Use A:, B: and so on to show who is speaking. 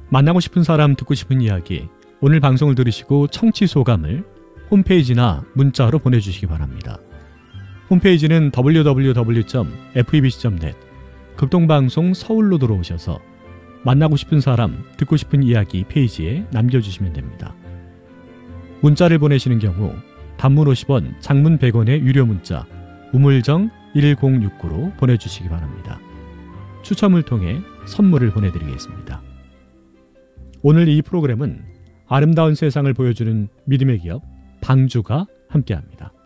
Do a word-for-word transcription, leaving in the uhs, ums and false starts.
A: 만나고 싶은 사람, 듣고 싶은 이야기, 오늘 방송을 들으시고 청취 소감을 홈페이지나 문자로 보내주시기 바랍니다. 홈페이지는 더블유 더블유 더블유 점 에프이비씨 점 넷, 극동방송 서울로 들어오셔서 만나고 싶은 사람, 듣고 싶은 이야기 페이지에 남겨주시면 됩니다. 문자를 보내시는 경우 단문 오십 원, 장문 백 원의 유료 문자 우물정 일공육구로 보내주시기 바랍니다. 추첨을 통해 선물을 보내드리겠습니다. 오늘 이 프로그램은 아름다운 세상을 보여주는 믿음의 기업 방주가 함께합니다.